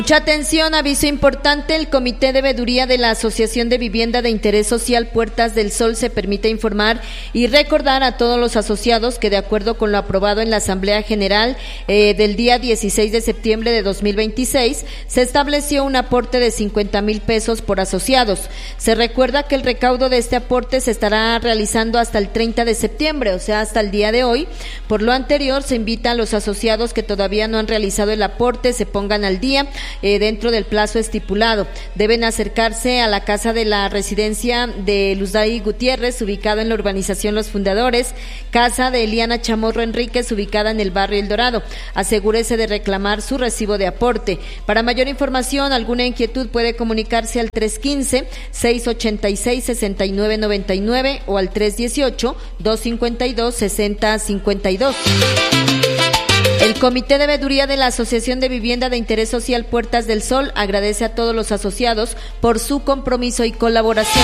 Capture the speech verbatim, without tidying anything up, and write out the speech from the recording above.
Mucha atención, aviso importante, el Comité de Veeduría de la Asociación de Vivienda de Interés Social Puertas del Sol se permite informar y recordar a todos los asociados que de acuerdo con lo aprobado en la Asamblea General eh, del día dieciséis de septiembre de dos mil veintiséis, se estableció un aporte de cincuenta mil pesos por asociados. Se recuerda que el recaudo de este aporte se estará realizando hasta el treinta de septiembre, o sea, hasta el día de hoy. Por lo anterior, se invita a los asociados que todavía no han realizado el aporte, se pongan al día Eh, dentro del plazo estipulado. Deben acercarse a la casa de la residencia de Luzday Gutiérrez, ubicado en la urbanización Los Fundadores, casa de Eliana Chamorro Enríquez, ubicada en el barrio El Dorado. Asegúrese de reclamar su recibo de aporte. Para mayor información, alguna inquietud puede comunicarse al tres uno cinco, seis ocho seis, seis nueve nueve nueve o al tres uno ocho, dos cinco dos, seis cero cinco dos. El Comité de Veeduría de la Asociación de Vivienda de Interés Social Puertas del Sol agradece a todos los asociados por su compromiso y colaboración.